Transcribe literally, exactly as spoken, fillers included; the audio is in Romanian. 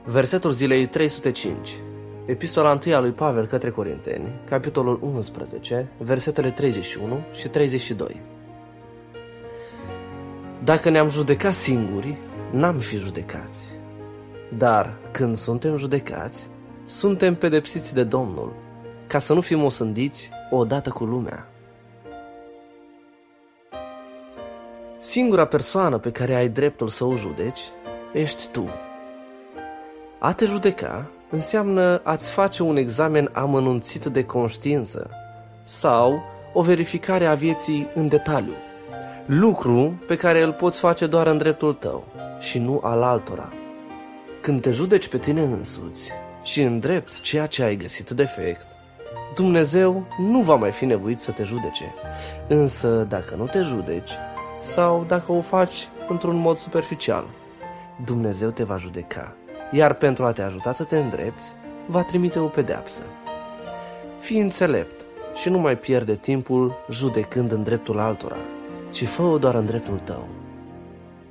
Versetul zilei trei sute cinci. Epistola întâi a lui Pavel către Corinteni, capitolul unsprezece, versetele treizeci și unu și treizeci și doi. Dacă ne-am judecat singuri, n-am fi judecați. Dar când suntem judecați, suntem pedepsiți de Domnul, ca să nu fim osândiți odată cu lumea. Singura persoană pe care ai dreptul să o judeci ești tu. A te judeca înseamnă a-ți face un examen amănunțit de conștiință sau o verificare a vieții în detaliu, lucru pe care îl poți face doar în dreptul tău și nu al altora. Când te judeci pe tine însuți și îndrepți ceea ce ai găsit defect, Dumnezeu nu va mai fi nevoit să te judece. Însă dacă nu te judeci sau dacă o faci într-un mod superficial, Dumnezeu te va judeca, iar pentru a te ajuta să te îndrepți, va trimite o pedeapsă. Fii înțelept și nu mai pierde timpul judecând în dreptul altora, ci fă-o doar în dreptul tău.